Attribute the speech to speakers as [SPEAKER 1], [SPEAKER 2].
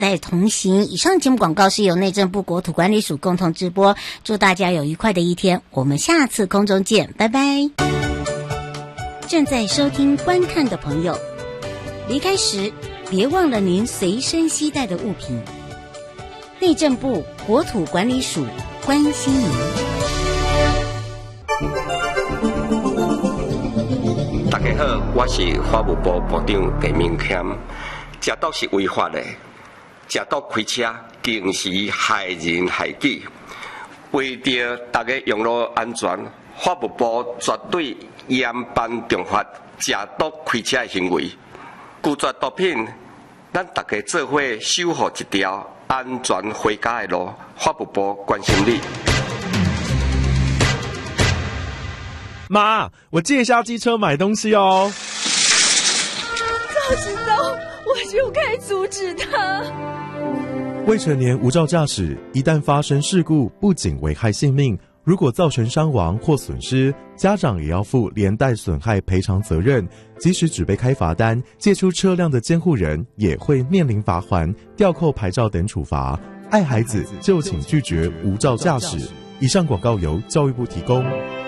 [SPEAKER 1] 来同行。以上节目广告是由内政部国土管理署共同直播，祝大家有愉快的一天，我们下次空中见，拜拜。正在收听观看的朋友，离开时别忘了您随身携带的物品。内政部国土管理署关心您。
[SPEAKER 2] 大家好，我是法务部部长陈明谦。食毒是违法的，食毒开车更是害人害己。为着大家用路安全，法务部绝对严办重罚食毒开车的行为。拒绝毒品，咱大家做伙守护一条安全回家的路。法务部关心你。
[SPEAKER 3] 妈，我借一下机车买东西哦。
[SPEAKER 4] 早知道我就该阻止他。
[SPEAKER 3] 未成年无照驾驶，一旦发生事故，不仅危害性命，如果造成伤亡或损失，家长也要负连带损害赔偿责任。即使只被开罚单，借出车辆的监护人也会面临罚锾、吊扣牌照等处罚。爱孩子就请拒绝无照驾驶。以上广告由教育部提供。